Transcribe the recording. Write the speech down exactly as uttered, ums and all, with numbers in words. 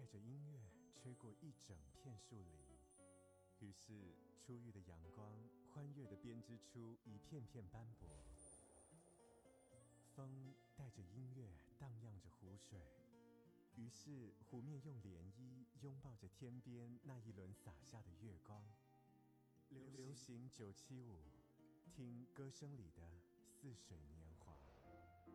着音乐吹过一整片树林，于是初遇的阳光欢悦地编织出一片片斑驳。风带着音乐荡漾着湖水，于是湖面用涟漪拥抱着天边那一轮洒下的月光。流行九七五，听歌声里的似水年。